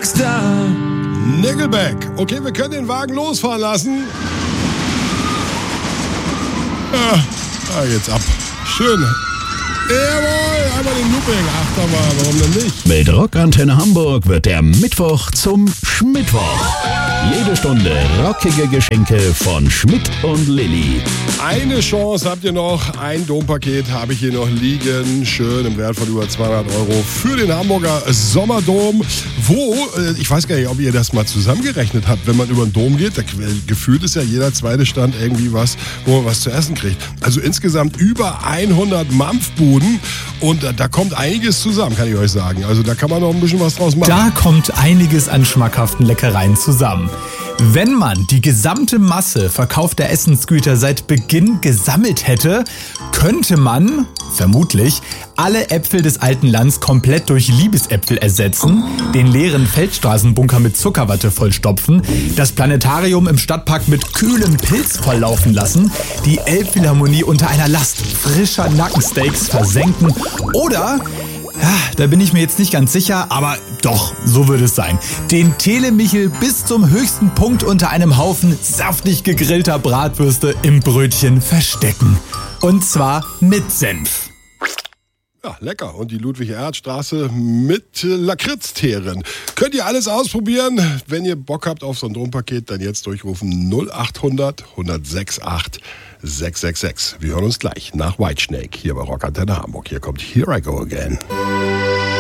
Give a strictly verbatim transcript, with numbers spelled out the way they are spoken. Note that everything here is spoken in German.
Rockstar. Nickelback. Okay, wir können den Wagen losfahren lassen. Ja, da geht's ab. Schön. Jawohl, einmal den Looping. Achterbahn, warum denn nicht? Mit Rockantenne Hamburg wird der Mittwoch zum Schmittwoch. Jede Stunde rockige Geschenke von Schmidt und Lilly. Eine Chance habt ihr noch. Ein Dompaket habe ich hier noch liegen. Schön im Wert von über zweihundert Euro für den Hamburger Sommerdom. Wo, ich weiß gar nicht, ob ihr das mal zusammengerechnet habt, wenn man über den Dom geht, da gefühlt ist ja jeder zweite Stand irgendwie was, wo man was zu essen kriegt. Also insgesamt über hundert Mampfbuden und da kommt einiges zusammen, kann ich euch sagen. Also da kann man noch ein bisschen was draus machen. Da kommt einiges an schmackhaften Leckereien zusammen. Wenn man die gesamte Masse verkaufter Essensgüter seit Beginn gesammelt hätte, könnte man, vermutlich, alle Äpfel des alten Lands komplett durch Liebesäpfel ersetzen, den leeren Feldstraßenbunker mit Zuckerwatte vollstopfen, das Planetarium im Stadtpark mit kühlem Pilz volllaufen lassen, die Elbphilharmonie unter einer Last frischer Nackensteaks versenken oder... Ja, da bin ich mir jetzt nicht ganz sicher, aber doch, so würde es sein. Den Telemichel bis zum höchsten Punkt unter einem Haufen saftig gegrillter Bratwürste im Brötchen verstecken. Und zwar mit Senf. Ja, lecker. Und die Ludwig-Erhard-Straße mit Lakritzteeren. Könnt ihr alles ausprobieren. Wenn ihr Bock habt auf so ein Dompaket, dann jetzt durchrufen null acht hundert, hundertsechs acht sechs sechs sechs. Wir hören uns gleich nach Whitesnake hier bei Rockantenne Hamburg. Hier kommt Here I Go Again.